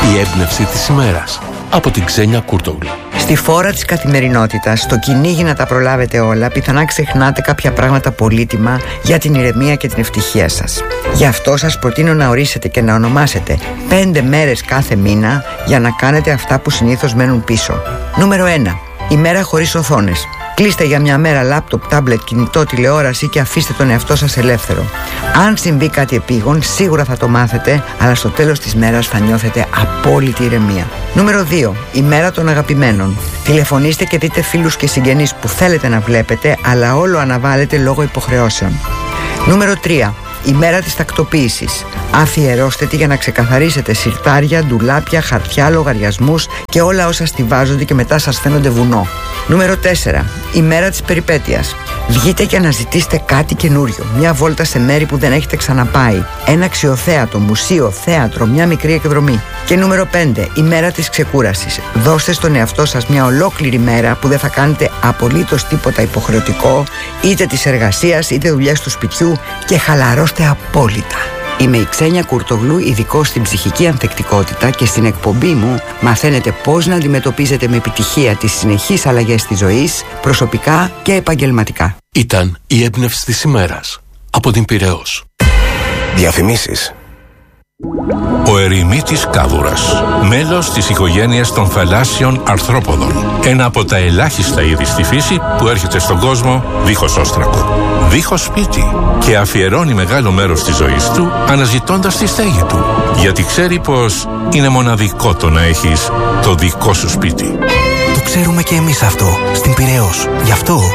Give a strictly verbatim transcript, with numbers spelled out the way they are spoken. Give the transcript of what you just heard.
Η έμπνευση της ημέρας από την Ξένια Κούρτογλου. Στη φόρα της καθημερινότητας, στο κυνήγι να τα προλάβετε όλα, πιθανά ξεχνάτε κάποια πράγματα πολύτιμα για την ηρεμία και την ευτυχία σας. Γι' αυτό σας προτείνω να ορίσετε και να ονομάσετε πέντε μέρες κάθε μήνα για να κάνετε αυτά που συνήθως μένουν πίσω. Νούμερο ένα. Ημέρα χωρίς οθόνες. Κλείστε για μια μέρα λάπτοπ, τάμπλετ, κινητό, τηλεόραση και αφήστε τον εαυτό σας ελεύθερο. Αν συμβεί κάτι επίγον, σίγουρα θα το μάθετε, αλλά στο τέλος της μέρας θα νιώθετε απόλυτη ηρεμία. Νούμερο δύο. Ημέρα των αγαπημένων. Τηλεφωνήστε και δείτε φίλους και συγγενείς που θέλετε να βλέπετε, αλλά όλο αναβάλλετε λόγω υποχρεώσεων. Νούμερο τρία. Ημέρα της τακτοποίησης. Αφιερώστε τη για να ξεκαθαρίσετε συρτάρια, ντουλάπια, χαρτιά, λογαριασμούς και όλα όσα στιβάζονται και μετά σας φαίνονται βουνό. Νούμερο τέσσερα. Ημέρα της περιπέτειας. Βγείτε και αναζητήστε κάτι καινούριο. Μια βόλτα σε μέρη που δεν έχετε ξαναπάει. Ένα αξιοθέατο, μουσείο, θέατρο, μια μικρή εκδρομή. Και νούμερο πέντε. Ημέρα της ξεκούρασης. Δώστε στον εαυτό σας μια ολόκληρη μέρα που δεν θα κάνετε απολύτως τίποτα υποχρεωτικό, είτε της εργασίας είτε δουλειές του σπιτιού, και χαλαρώστε απόλυτα. Είμαι η Ξένια Κούρτογλου, ειδικός στην ψυχική ανθεκτικότητα, και στην εκπομπή μου μαθαίνετε πώς να αντιμετωπίζετε με επιτυχία τις συνεχείς αλλαγές της ζωής, προσωπικά και επαγγελματικά. Ήταν η έμπνευση της ημέρας από την Πειραιώς. Διαφημίσεις. Ο ερημίτης κάβουρας, μέλος της οικογένειας των θαλάσσιων αρθρόποδων. Ένα από τα ελάχιστα είδη στη φύση που έρχεται στον κόσμο δίχως όστρακο, δίχως σπίτι, και αφιερώνει μεγάλο μέρος της ζωής του αναζητώντας τη στέγη του, γιατί ξέρει πως είναι μοναδικό το να έχεις το δικό σου σπίτι. Το ξέρουμε και εμείς αυτό στην Πειραιώς. Γι' αυτό